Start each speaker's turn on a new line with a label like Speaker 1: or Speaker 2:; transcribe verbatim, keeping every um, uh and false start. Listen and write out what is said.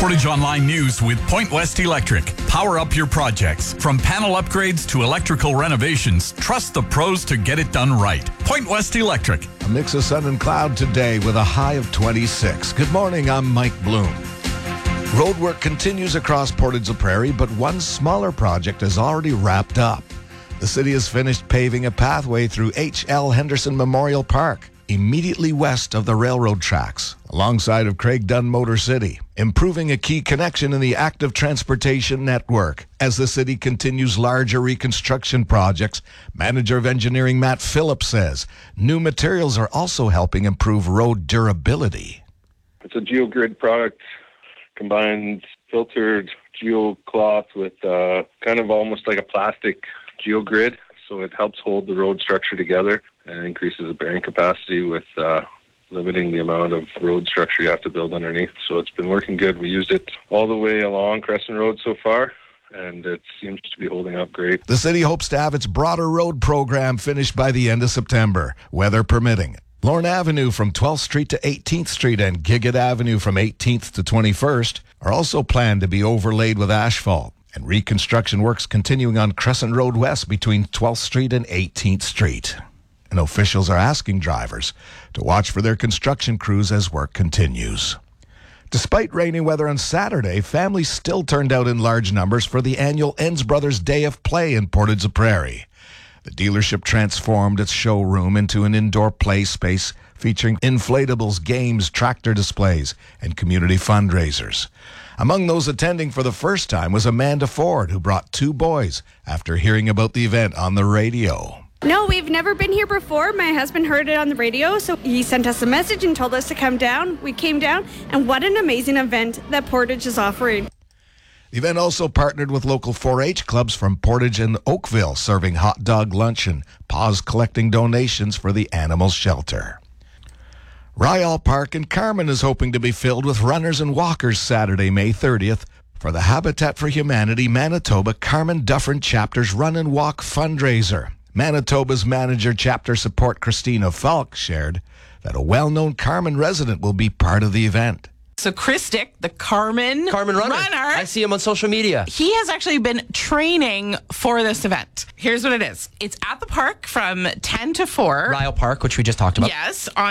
Speaker 1: Portage Online News with Point West Electric. Power up your projects. From panel upgrades to electrical renovations, trust the pros to get it done right. Point West Electric.
Speaker 2: A mix of sun and cloud today with a high of twenty-six. Good morning, I'm Mike Bloom. Road work continues across Portage-la-Prairie, but one smaller project has already wrapped up. The city has finished paving a pathway through H L Henderson Memorial Park, immediately west of the railroad tracks, alongside of Craig Dunn Motor City, improving a key connection in the active transportation network. As the city continues larger reconstruction projects, Manager of Engineering Matt Phillips says new materials are also helping improve road durability.
Speaker 3: It's a GeoGrid product, combines filtered geocloth with uh, kind of almost like a plastic GeoGrid, so it helps hold the road structure together and increases the bearing capacity with uh, limiting the amount of road structure you have to build underneath. So it's been working good. We used it all the way along Crescent Road so far, and it seems to be holding up great.
Speaker 2: The city hopes to have its broader road program finished by the end of September, weather permitting. Lorne Avenue from twelfth Street to eighteenth Street and Gigot Avenue from eighteenth to twenty-first are also planned to be overlaid with asphalt, and reconstruction works continuing on Crescent Road West between twelfth Street and eighteenth Street. And officials are asking drivers to watch for their construction crews as work continues. Despite rainy weather on Saturday, families still turned out in large numbers for the annual Enns Brothers Day of Play in Portage-la-Prairie. The dealership transformed its showroom into an indoor play space featuring inflatables, games, tractor displays, and community fundraisers. Among those attending for the first time was Amanda Ford, who brought two boys after hearing about the event on the radio.
Speaker 4: No, we've never been here before. My husband heard it on the radio, so he sent us a message and told us to come down. We came down, and what an amazing event that Portage is offering.
Speaker 2: The event also partnered with local four H clubs from Portage and Oakville, serving hot dog luncheon, Paws collecting donations for the animal shelter. Ryall Park in Carman is hoping to be filled with runners and walkers Saturday, May thirtieth, for the Habitat for Humanity Manitoba Carman Dufferin Chapter's Run and Walk fundraiser. Manitoba's manager chapter support Christina Falk shared that a well-known Carman resident will be part of the event.
Speaker 5: So Chris Dick, the Carman,
Speaker 6: Carman runner.
Speaker 5: runner,
Speaker 6: I see him on social media.
Speaker 5: He has actually been training for this event. Here's what it is. It's at the park from ten to four.
Speaker 6: Ryall Park, which we just talked about.
Speaker 5: Yes, on